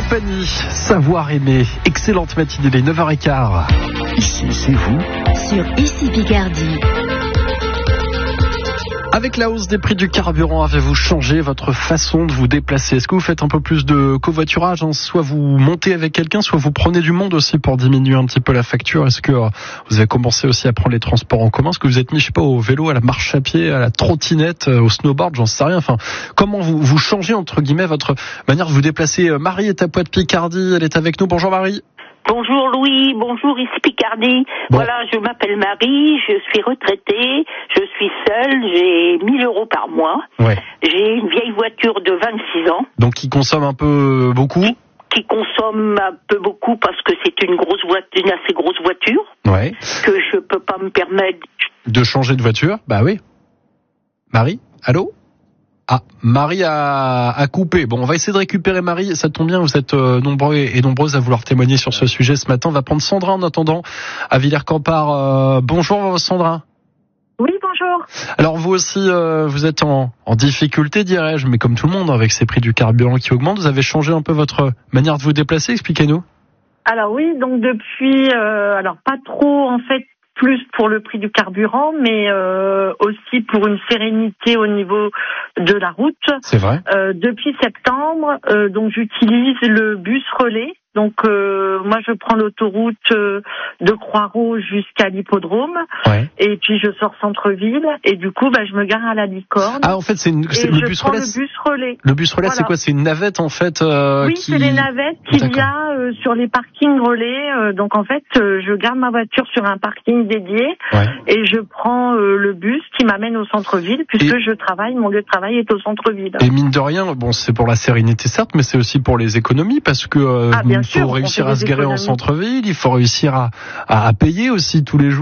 Fanny, savoir aimer. Excellente matinée, les 9h15. Ici, c'est vous. Sur Ici Picardie. Avec la hausse des prix du carburant, avez-vous changé votre façon de vous déplacer? Est-ce que vous faites un peu plus de covoiturage, Soit vous montez avec quelqu'un, soit vous prenez du monde aussi pour diminuer un petit peu la facture? Est-ce que vous avez commencé aussi à prendre les transports en commun? Est-ce que vous êtes mis, au vélo, à la marche à pied, à la trottinette, au snowboard? J'en sais rien. Enfin, comment vous changez, entre guillemets, votre manière de vous déplacer? Marie est à Pointe-Picardie, elle est avec nous. Bonjour Marie. Bonjour Louis, bonjour Ici Picardie. Bon. Voilà, je m'appelle Marie, je suis retraitée, je suis seule, j'ai 1 000 € par mois. Ouais. J'ai une vieille voiture de 26 ans. Donc qui consomme un peu beaucoup? Qui consomme un peu beaucoup parce que c'est une assez grosse voiture. Ouais. Que je peux pas me permettre. De changer de voiture? Bah oui. Marie? Allô? Ah, Marie a coupé. Bon, on va essayer de récupérer Marie. Ça tombe bien, vous êtes nombreux et nombreuses à vouloir témoigner sur ce sujet ce matin. On va prendre Sandra en attendant à Villers-Campard. Bonjour Sandra. Oui, bonjour. Alors vous aussi, vous êtes en difficulté, dirais-je, mais comme tout le monde, avec ces prix du carburant qui augmentent, vous avez changé un peu votre manière de vous déplacer. Expliquez-nous. Alors oui, donc depuis, pas trop en fait, plus pour le prix du carburant, mais aussi pour une sérénité au niveau de la route. C'est vrai. Depuis septembre, donc j'utilise le bus relais. Donc moi je prends l'autoroute de Croix-Rouge jusqu'à l'hippodrome, ouais. Et puis je sors centre-ville et du coup je me gare à la Licorne. Ah en fait c'est le bus relais. Le bus relais. Le bus relais, voilà. C'est quoi? C'est une navette en fait Oui, c'est les navettes qu'il y a sur les parkings relais. Donc en fait je garde ma voiture sur un parking dédié, ouais. Et je prends le bus qui m'amène au centre-ville puisque mon lieu de travail est au centre-ville. Et mine de rien, bon c'est pour la sérénité certes, mais c'est aussi pour les économies parce que il faut réussir à se garer en centre-ville, il faut réussir à payer aussi tous les jours.